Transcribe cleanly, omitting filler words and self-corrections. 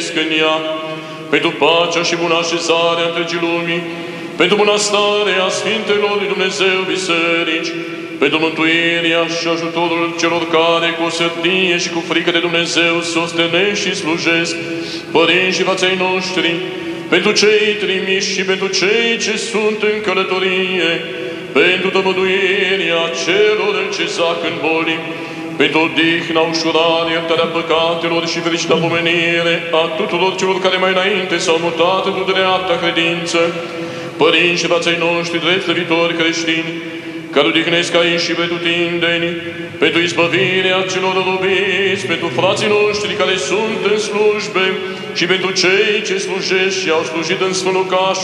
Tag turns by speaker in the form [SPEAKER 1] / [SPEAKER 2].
[SPEAKER 1] trăiesc în ea, pentru pacea și bună așezare a întregii lumii, pentru bunăstarea Sfintelor lui Dumnezeu biserici, pentru mântuirea și ajutorul celor care cu sărnie și cu frică de Dumnezeu se ostenesc și slujesc, părinți și frații noștri, pentru cei trimiși și pentru cei ce sunt în călătorie, pentru tămăduirea celor ce zac în boli, pentru odihna, ușurare, iertarea păcatelor și fericită pomenire a tuturor celor care mai înainte s-au mutat într-o dreapta credință, părinți și frații noștri drept slăvitori creștini, care odihnesc aici și pretutindeni, pentru izbăvirea celor robiți, pentru frații noștri care sunt în slujbe și pentru cei ce slujesc și au slujit în Sfântul Caș